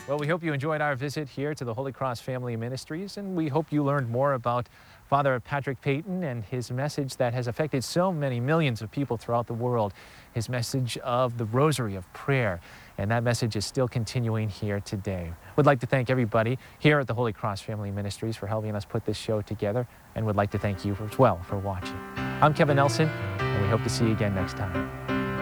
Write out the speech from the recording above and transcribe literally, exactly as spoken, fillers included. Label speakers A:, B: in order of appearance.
A: Well, we hope you enjoyed our visit here to the Holy Cross Family Ministries, and we hope you learned more about Father Patrick Peyton and his message that has affected so many millions of people throughout the world, his message of the Rosary of Prayer. And that message is still continuing here today. We'd like to thank everybody here at the Holy Cross Family Ministries for helping us put this show together, and would like to thank you as well for watching. I'm Kevin Nelson, and we hope to see you again next time.